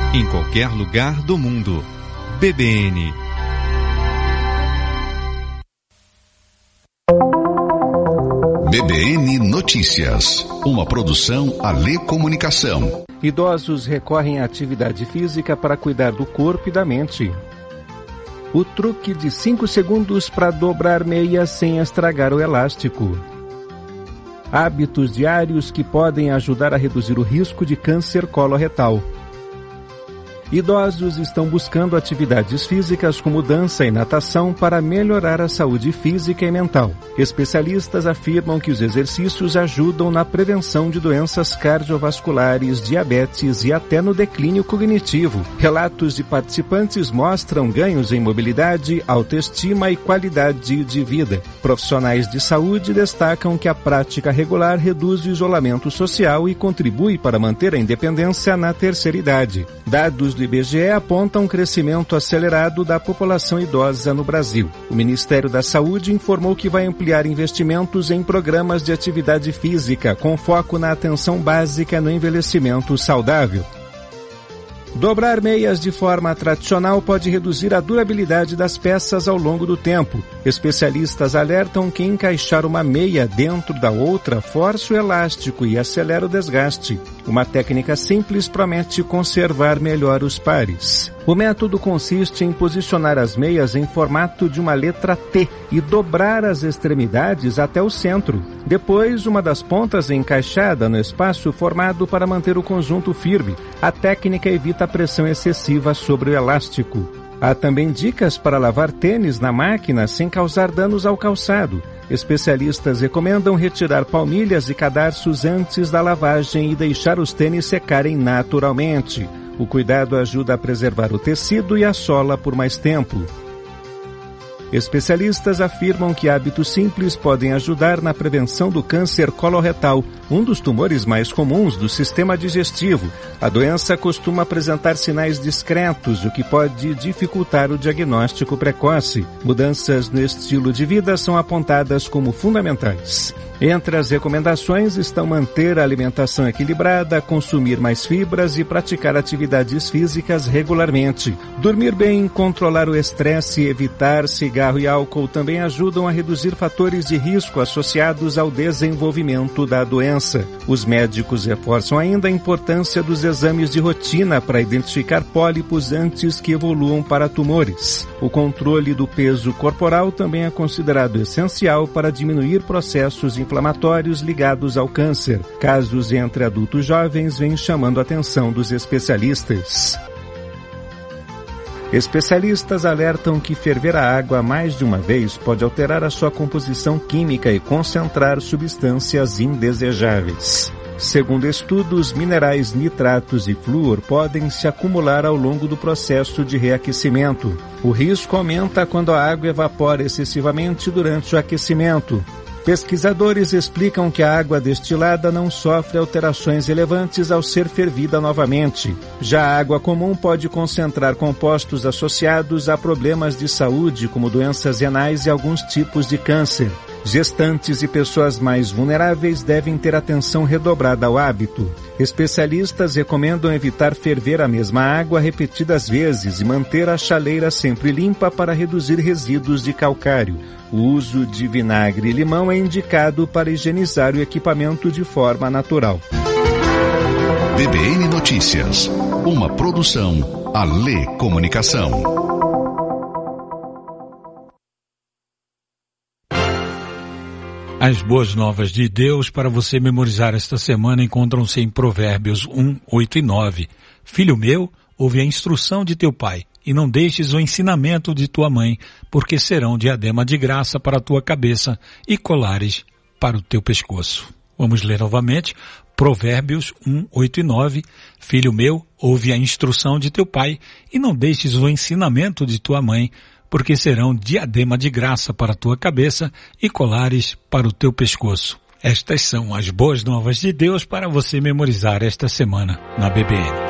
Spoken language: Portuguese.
em qualquer lugar do mundo. BBN. BBN Notícias, uma produção Alê Comunicação. Idosos recorrem à atividade física para cuidar do corpo e da mente. O truque de 5 segundos para dobrar meia sem estragar o elástico. Hábitos diários que podem ajudar a reduzir o risco de câncer coloretal. Idosos estão buscando atividades físicas como dança e natação para melhorar a saúde física e mental. Especialistas afirmam que os exercícios ajudam na prevenção de doenças cardiovasculares, diabetes e até no declínio cognitivo. Relatos de participantes mostram ganhos em mobilidade, autoestima e qualidade de vida. Profissionais de saúde destacam que a prática regular reduz o isolamento social e contribui para manter a independência na terceira idade. Dados do IBGE apontam um crescimento acelerado da população idosa no Brasil. O Ministério da Saúde informou que vai ampliar investimentos em programas de atividade física, com foco na atenção básica no envelhecimento saudável. Dobrar meias de forma tradicional pode reduzir a durabilidade das peças ao longo do tempo. Especialistas alertam que encaixar uma meia dentro da outra força o elástico e acelera o desgaste. Uma técnica simples promete conservar melhor os pares. O método consiste em posicionar as meias em formato de uma letra T e dobrar as extremidades até o centro. Depois, uma das pontas é encaixada no espaço formado para manter o conjunto firme. A técnica evita a pressão excessiva sobre o elástico. Há também dicas para lavar tênis na máquina sem causar danos ao calçado. Especialistas recomendam retirar palmilhas e cadarços antes da lavagem e deixar os tênis secarem naturalmente. O cuidado ajuda a preservar o tecido e a sola por mais tempo. Especialistas afirmam que hábitos simples podem ajudar na prevenção do câncer coloretal, um dos tumores mais comuns do sistema digestivo. A doença costuma apresentar sinais discretos, o que pode dificultar o diagnóstico precoce. Mudanças no estilo de vida são apontadas como fundamentais. Entre as recomendações estão manter a alimentação equilibrada, consumir mais fibras e praticar atividades físicas regularmente. Dormir bem, controlar o estresse e evitar cigarro e álcool também ajudam a reduzir fatores de risco associados ao desenvolvimento da doença. Os médicos reforçam ainda a importância dos exames de rotina para identificar pólipos antes que evoluam para tumores. O controle do peso corporal também é considerado essencial para diminuir processos inflamatórios ligados ao câncer. Casos entre adultos jovens vêm chamando a atenção dos especialistas. Especialistas alertam que ferver a água mais de uma vez pode alterar a sua composição química e concentrar substâncias indesejáveis. Segundo estudos, minerais, nitratos e flúor podem se acumular ao longo do processo de reaquecimento. O risco aumenta quando a água evapora excessivamente durante o aquecimento. Pesquisadores explicam que a água destilada não sofre alterações relevantes ao ser fervida novamente. Já a água comum pode concentrar compostos associados a problemas de saúde, como doenças renais e alguns tipos de câncer. Gestantes e pessoas mais vulneráveis devem ter atenção redobrada ao hábito. Especialistas recomendam evitar ferver a mesma água repetidas vezes e manter a chaleira sempre limpa para reduzir resíduos de calcário. O uso de vinagre e limão é indicado para higienizar o equipamento de forma natural. BBN Notícias, uma produção Alê Comunicação. As boas novas de Deus para você memorizar esta semana encontram-se em Provérbios 1, 8 e 9. Filho meu, ouve a instrução de teu pai, e não deixes o ensinamento de tua mãe, porque serão diadema de graça para a tua cabeça e colares para o teu pescoço. Vamos ler novamente. Provérbios 1, 8 e 9. Filho meu, ouve a instrução de teu pai, e não deixes o ensinamento de tua mãe, porque serão diadema de graça para a tua cabeça e colares para o teu pescoço. Estas são as boas novas de Deus para você memorizar esta semana na BBN.